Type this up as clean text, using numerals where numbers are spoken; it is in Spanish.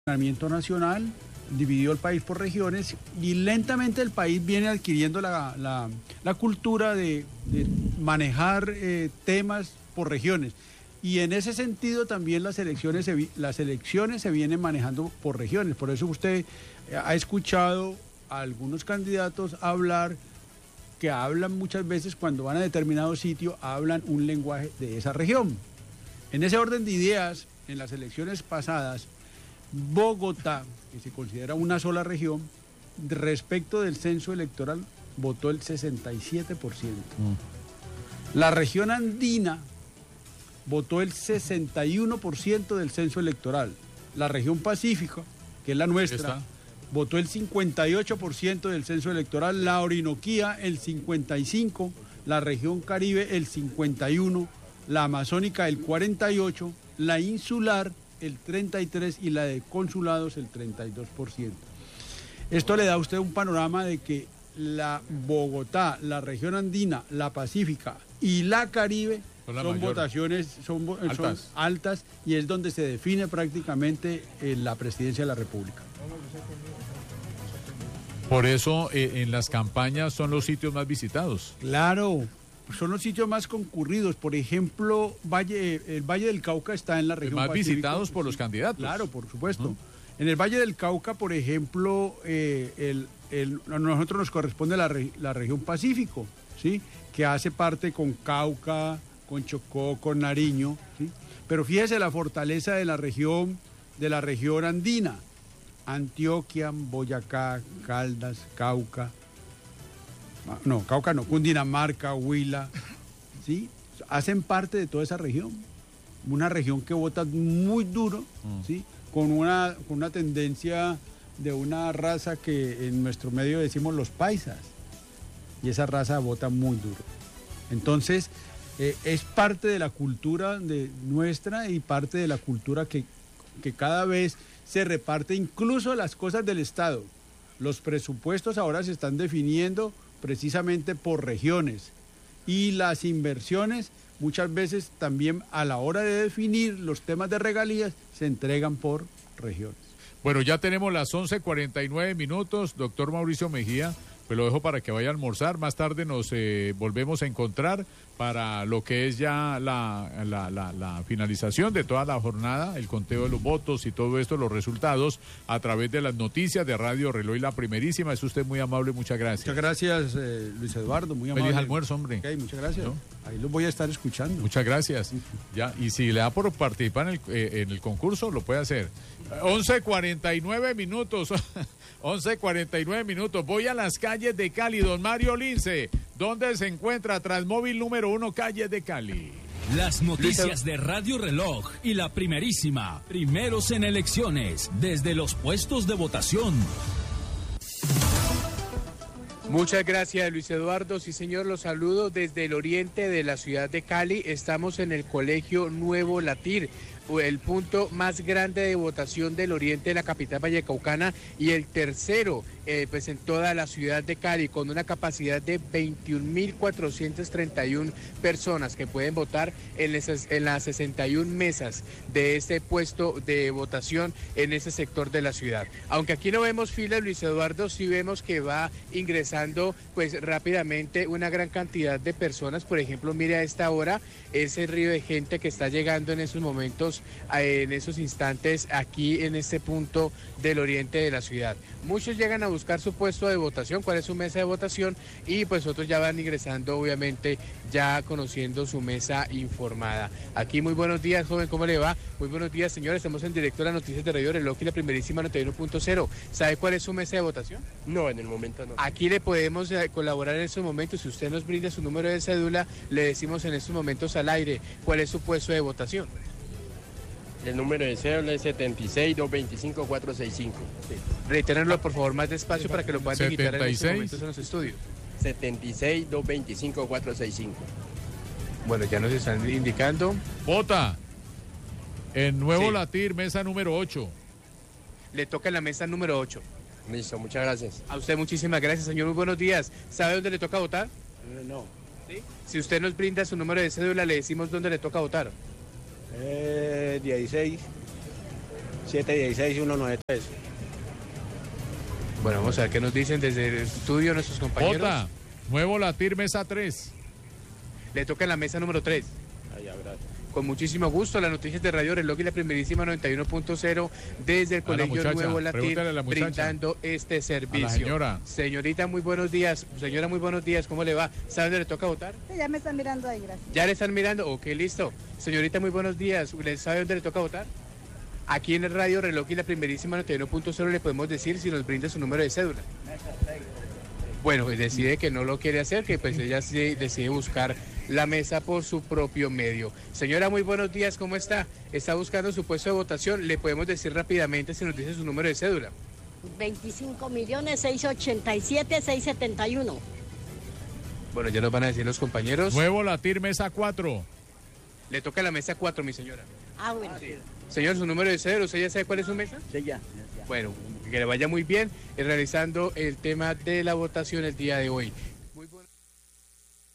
ordenamiento nacional, dividió el país por regiones y lentamente el país viene adquiriendo la cultura de manejar temas por regiones. Y en ese sentido también las elecciones se vienen manejando por regiones. Por eso usted ha escuchado a algunos candidatos hablar, que hablan muchas veces cuando van a determinado sitio, hablan un lenguaje de esa región. En ese orden de ideas, en las elecciones pasadas, Bogotá, que se considera una sola región, respecto del censo electoral, votó el 67%. La región andina votó el 61% del censo electoral. La región pacífica, que es la nuestra, votó el 58% del censo electoral. La Orinoquía, el 55%. La región Caribe, el 51%. La amazónica, el 48%. La insular, el 33%, y la de consulados, el 32%. Esto le da a usted un panorama de que la Bogotá, la región andina, la pacífica y la Caribe son votaciones son altas, y es donde se define prácticamente la presidencia de la República. Por eso en las campañas son los sitios más visitados. Claro, son los sitios más concurridos. Por ejemplo, el Valle del Cauca está en la región más pacífica, visitados por los candidatos. Claro, por supuesto. En el Valle del Cauca, por ejemplo, a nosotros nos corresponde la región Pacífico, ¿sí? Que hace parte con Cauca, con Chocó, con Nariño, ¿sí? Pero fíjese la fortaleza de la región andina: Antioquia, Boyacá, Caldas, Cauca, Cundinamarca, Huila, ¿sí? Hacen parte de toda esa región. Una región que vota muy duro, ¿sí? Con una tendencia de una raza que en nuestro medio decimos los paisas, y esa raza vota muy duro. Entonces, es parte de la cultura nuestra y parte de la cultura que cada vez se reparte, incluso las cosas del Estado. Los presupuestos ahora se están definiendo precisamente por regiones, y las inversiones muchas veces también a la hora de definir los temas de regalías se entregan por regiones. Bueno, ya tenemos las 11:49, doctor Mauricio Mejía. Pues lo dejo para que vaya a almorzar. Más tarde nos volvemos a encontrar para lo que es ya la finalización de toda la jornada, el conteo de los votos y todo esto, los resultados, a través de las noticias de Radio Reloj y La Primerísima. Es usted muy amable, muchas gracias. Muchas gracias, Luis Eduardo, muy amable. Feliz almuerzo, hombre. Okay, muchas gracias. ¿No? Ahí los voy a estar escuchando. Muchas gracias. Ya, y si le da por participar en el concurso, lo puede hacer. 11:49. 11:49. Voy a las calles de Cali. Don Mario Lince, ¿dónde se encuentra? Transmóvil número 1, calles de Cali. Las noticias de Radio Reloj y La Primerísima. Primeros en elecciones, desde los puestos de votación. Muchas gracias, Luis Eduardo. Sí, señor, los saludo desde el oriente de la ciudad de Cali. Estamos en el Colegio Nuevo Latir, el punto más grande de votación del oriente de la capital vallecaucana y el tercero pues en toda la ciudad de Cali, con una capacidad de 21.431 personas que pueden votar en las 61 mesas de este puesto de votación en ese sector de la ciudad. Aunque aquí no vemos filas, Luis Eduardo, sí vemos que va ingresando pues rápidamente una gran cantidad de personas. Por ejemplo, mire a esta hora ese río de gente que está llegando en esos momentos, en esos instantes, aquí en este punto del oriente de la ciudad. Muchos llegan a buscar su puesto de votación, cuál es su mesa de votación, y pues otros ya van ingresando, obviamente, ya conociendo su mesa informada. Aquí, muy buenos días, joven, ¿cómo le va? Muy buenos días, señores, estamos en directo a las noticias de Radio Reloj y La Primerísima 91.0. ¿Sabe cuál es su mesa de votación? No, en el momento no. Aquí le podemos colaborar en estos momentos. Si usted nos brinda su número de cédula, le decimos en estos momentos al aire cuál es su puesto de votación. El número de cédula es 76-225-465. Sí. Reiterenlo, por favor, más despacio para que lo puedan digitar en estos momentos en los estudios. 76-225-465. Bueno, ya nos están indicando. Vota en Nuevo Latir, mesa número 8. Le toca en la mesa número 8. Listo, muchas gracias. A usted muchísimas gracias, señor. Muy buenos días. ¿Sabe dónde le toca votar? No. ¿Sí? Si usted nos brinda su número de cédula, le decimos dónde le toca votar. 16 716-193. Bueno, vamos a ver qué nos dicen desde el estudio nuestros compañeros. Jota, nuevo latir, mesa 3. Le toca en la mesa número 3. Allá, gracias. Con muchísimo gusto, las noticias de Radio Reloj y la primerísima 91.0 desde el Colegio muchacha, Nuevo Latín, pregúntale a la muchacha. brindando este servicio. A la señora. Señorita, muy buenos días. Señora, muy buenos días. ¿Cómo le va? ¿Sabe dónde le toca votar? Sí, ya me están mirando ahí, gracias. ¿Ya le están mirando? Ok, listo. Señorita, muy buenos días. ¿Le sabe dónde le toca votar? Aquí en el Radio Reloj y la primerísima 91.0 le podemos decir si nos brinda su número de cédula. Bueno, pues decide que no lo quiere hacer, que pues ella sí decide buscar la mesa por su propio medio. Señora, muy buenos días, ¿cómo está? Está buscando su puesto de votación. Le podemos decir rápidamente si nos dice su número de cédula. 25.687.671. Bueno, ya nos van a decir los compañeros. Nuevo latir, mesa 4. Le toca la mesa 4, mi señora. Ah, bueno. Señor, su número de cédula, ¿usted ya sabe cuál es su mesa? Sí, ya. Bueno, que le vaya muy bien realizando el tema de la votación el día de hoy.